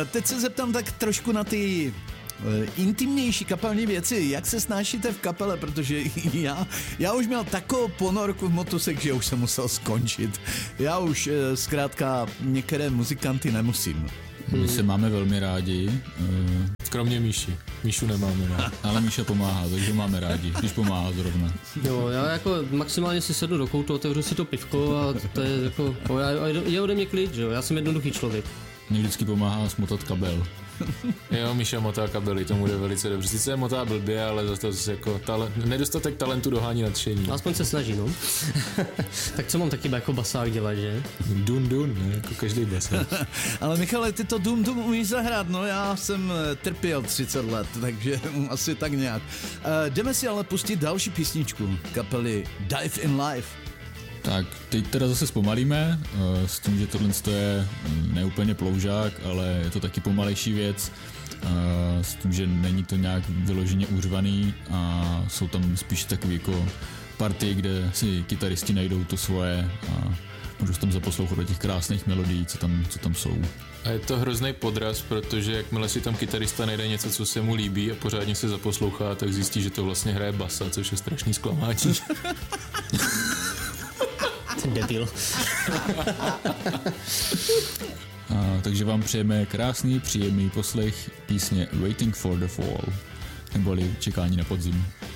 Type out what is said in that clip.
Teď se zeptám tak trošku na ty intimnější kapelní věci. Jak se snášíte v kapele, protože já už měl takovou ponorku v Motosek, že už jsem musel skončit. Já už zkrátka některé muzikanty nemusím. My se máme velmi rádi. Kromě Míši. Míšu nemáme rád. Ale Míša pomáhá, takže máme rádi, když pomáhá zrovna. Jo, já jako maximálně si sednu do koutu, otevřu si to pivko a to je jako, je ode mě klid, že jo, já jsem jednoduchý člověk. Mě vždycky pomáhá smotat kabel. Jo, Míša motá kabely, tomu jde velice dobře. Sice motá blbě, ale zase jako nedostatek talentu dohání nadšení. Aspoň se snaží, no. Tak co mám taky jako basák dělat, že? Dun, ne? Jako každý basák. Ale Michale, ty to dum umíš zahrát, no já jsem trpěl 30 let, takže asi tak nějak. Jdeme si ale pustit další písničku kapely Dive in Life. Tak, teď teda zase zpomalíme, s tím, že tohle je neúplně ploužák, ale je to taky pomalejší věc, s tím, že není to nějak vyloženě uřvaný a jsou tam spíš takový jako partie, kde si kytaristi najdou to svoje a můžu tam zaposlouchat do těch krásných melodií, co tam jsou. A je to hrozný podraz, protože jakmile si tam kytarista najde něco, co se mu líbí a pořádně se zaposlouchá, tak zjistí, že to vlastně hraje basa, což je strašný zklamání. Debil. Takže vám přejeme krásný, příjemný poslech písně Waiting for the Fall, neboli Čekání na podzim.